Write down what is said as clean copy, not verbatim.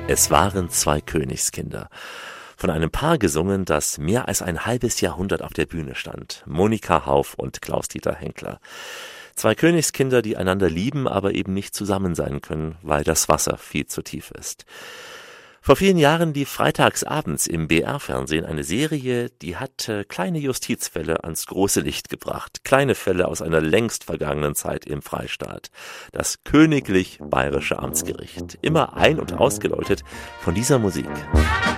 Es waren zwei Königskinder. Von einem Paar gesungen, das mehr als ein halbes Jahrhundert auf der Bühne stand. Monika Hauff und Klaus-Dieter Henkler. Zwei Königskinder, die einander lieben, aber eben nicht zusammen sein können, weil das Wasser viel zu tief ist. Vor vielen Jahren lief freitagsabends im BR-Fernsehen eine Serie, die hat kleine Justizfälle ans große Licht gebracht. Kleine Fälle aus einer längst vergangenen Zeit im Freistaat. Das Königlich Bayerische Amtsgericht. Immer ein- und ausgeläutet von dieser Musik.